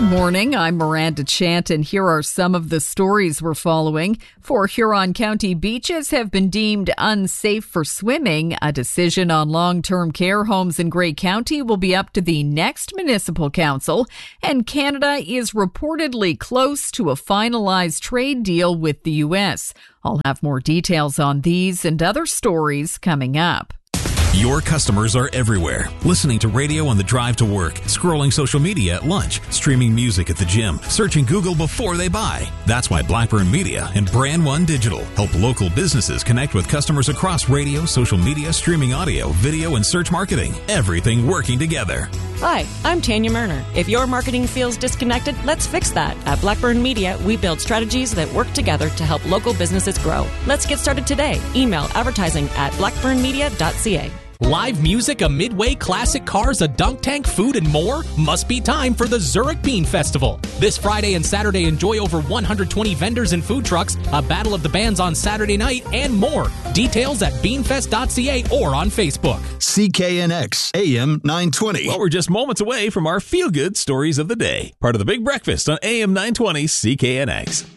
Morning, I'm Miranda Chant, and here are some of the stories we're following. 4 Huron County beaches have been deemed unsafe for swimming. A decision on long-term care homes in Grey County will be up to the next municipal council, and Canada is reportedly close to a finalized trade deal with the U.S. I'll have more details on these and other stories coming up. Your customers are everywhere. Listening to radio on the drive to work, scrolling social media at lunch, streaming music at the gym, searching Google before they buy. That's why Blackburn Media and Brand One Digital help local businesses connect with customers across radio, social media, streaming audio, video, and search marketing. Everything working together. Hi, I'm Tanya Murner. If your marketing feels disconnected, let's fix that. At Blackburn Media, we build strategies that work together to help local businesses grow. Let's get started today. Email advertising@blackburnmedia.ca. Live music, a Midway classic cars, a dunk tank, food, and more? Must be time for the Zurich Bean Festival. This Friday and Saturday, enjoy over 120 vendors and food trucks, a battle of the bands on Saturday night, and more. Details at beanfest.ca or on Facebook. CKNX AM 920. Well, we're just moments away from our feel-good stories of the day. Part of the Big Breakfast on AM 920 CKNX.